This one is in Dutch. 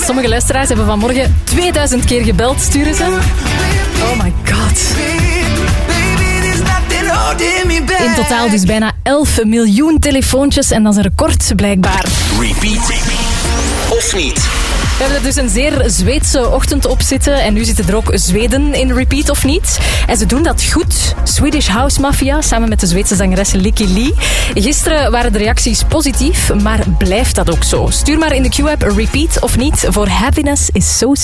sommige luisteraars hebben vanmorgen 2000 keer gebeld, sturen ze. Oh my god. In totaal dus bijna 11 miljoen telefoontjes en dat is een record blijkbaar. Repeat of niet? We hebben er dus een zeer Zweedse ochtend op zitten. En nu zitten er ook Zweden in Repeat of niet. En ze doen dat goed. Swedish House Mafia, samen met de Zweedse zangeres Lykke Li. Gisteren waren de reacties positief, maar blijft dat ook zo? Stuur maar in de Q-app Repeat of niet voor Happiness is So